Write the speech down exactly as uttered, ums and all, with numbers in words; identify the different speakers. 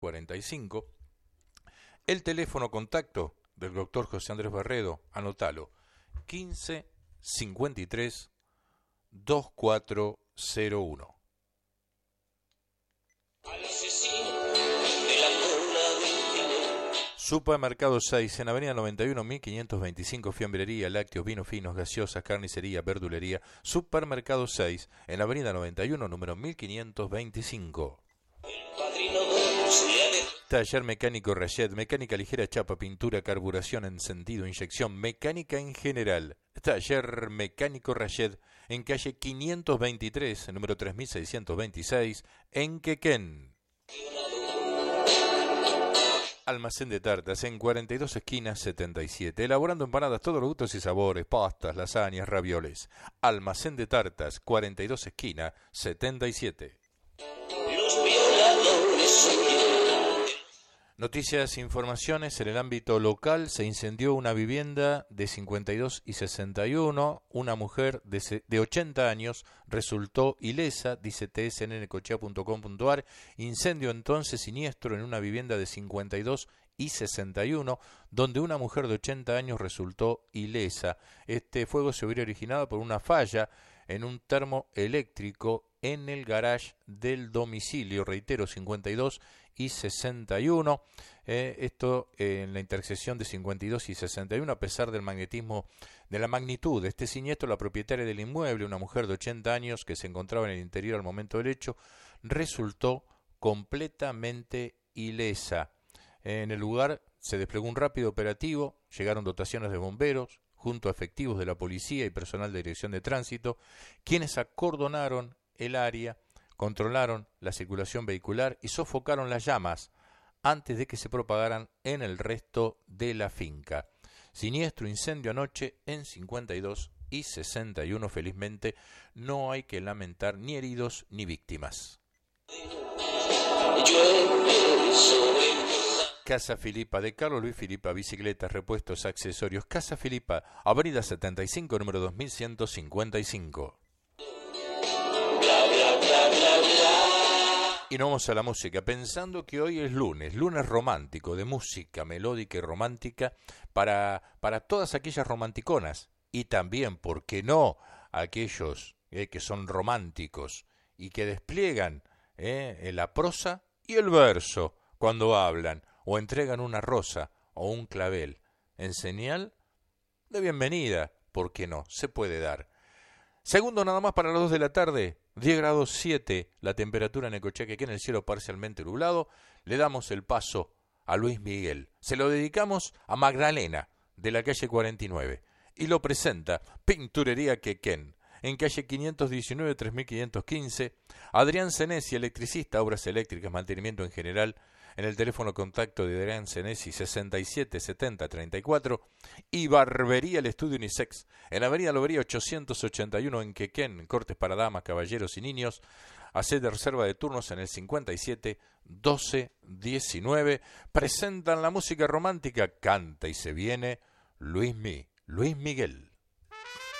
Speaker 1: cuarenta y cinco. El teléfono contacto del doctor José Andrés Barredo, anótalo, quince cincuenta y tres veinticuatro cero uno. Supermercado seis, en Avenida noventa y uno, mil quinientos veinticinco, fiambrería, lácteos, vinos finos, gaseosas, carnicería, verdulería. Supermercado seis, en Avenida noventa y uno, número mil quinientos veinticinco. Taller mecánico Rayet, mecánica ligera, chapa, pintura, carburación, encendido, inyección, mecánica en general. Taller mecánico Rayet, en calle quinientos veintitrés, número tres mil seiscientos veintiséis, en Quequén. Almacén de tartas, en cuarenta y dos esquinas setenta y siete, elaborando empanadas, todos los gustos y sabores, pastas, lasañas, ravioles. Almacén de tartas, cuarenta y dos esquina setenta y siete. Los violadores huyen. Noticias, informaciones. En el ámbito local se incendió una vivienda de cincuenta y dos y sesenta y uno. Una mujer de, de ochenta años resultó ilesa, dice t s n necochea punto com punto a r. Incendio entonces siniestro en una vivienda de cincuenta y dos y sesenta y uno, donde una mujer de ochenta años resultó ilesa. Este fuego se hubiera originado por una falla en un termoeléctrico en el garage del domicilio, reitero, cincuenta y dos y sesenta y uno, eh, esto eh, en la intersección de cincuenta y dos y sesenta y uno. A pesar del magnetismo, de la magnitud de este siniestro, la propietaria del inmueble, una mujer de ochenta años que se encontraba en el interior al momento del hecho, resultó completamente ilesa. Eh, en el lugar se desplegó un rápido operativo, llegaron dotaciones de bomberos, junto a efectivos de la policía y personal de dirección de tránsito, quienes acordonaron el área, controlaron la circulación vehicular y sofocaron las llamas antes de que se propagaran en el resto de la finca. Siniestro incendio anoche en cincuenta y dos y sesenta y uno. Felizmente no hay que lamentar ni heridos ni víctimas. Casa Filipa, de Carlos Luis Filipa, bicicletas, repuestos, accesorios. Casa Filipa, Avenida setenta y cinco, número dos mil ciento cincuenta y cinco. Y nos vamos a la música, pensando que hoy es lunes, lunes romántico, de música melódica y romántica para, para todas aquellas romanticonas. Y también, ¿por qué no?, aquellos eh, que son románticos y que despliegan eh, la prosa y el verso cuando hablan o entregan una rosa o un clavel en señal de bienvenida. ¿Por qué no? Se puede dar. Segundo nada más para las dos de la tarde, diez grados siete la temperatura en Necochea, que en el cielo parcialmente nublado. Le damos el paso a Luis Miguel. Se lo dedicamos a Magdalena, de la calle cuarenta y nueve. Y lo presenta Pinturería Quequén, en calle quinientos diecinueve, tres mil quinientos quince. Adrián Senesi, electricista, obras eléctricas, mantenimiento en general. En el teléfono contacto de Adrián Senesi, sesenta y siete setenta treinta y cuatro. Y Barbería El Estudio Unisex, en Avenida Lobería ochocientos ochenta y uno en Quequén, cortes para damas, caballeros y niños. Haced de reserva de turnos en el cincuenta y siete doce diecinueve. Presentan la música romántica, canta y se viene Luis Mi, Luis Miguel.